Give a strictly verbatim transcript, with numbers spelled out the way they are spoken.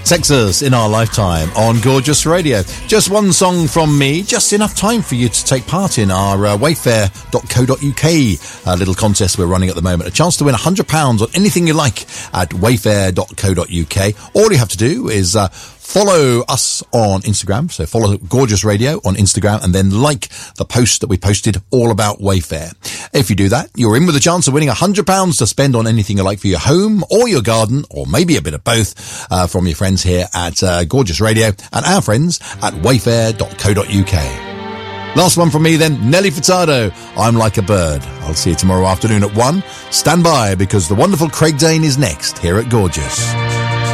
Texas in our lifetime on Gorgeous Radio. Just one song from me, just enough time for you to take part in our uh, wayfair dot co dot uk uh, little contest we're running at the moment. A chance to win one hundred pounds on anything you like at wayfair dot co dot uk. All you have to do is uh, follow us on Instagram. So follow Gorgeous Radio on Instagram and then like the post that we posted all about Wayfair. If you do that, you're in with a chance of winning one hundred pounds to spend on anything you like for your home or your garden, or maybe a bit of both, uh, from your friends here at uh, Gorgeous Radio and our friends at wayfair dot co dot uk. Last one from me then, Nelly Furtado, I'm Like a Bird. I'll see you tomorrow afternoon at one. Stand by, because the wonderful Craig Dane is next here at Gorgeous.